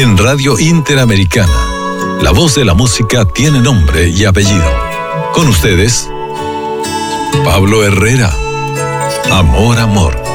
en Radio Interamericana. La voz de la música tiene nombre y apellido. Con ustedes, Pablo Herrera. Amor, amor.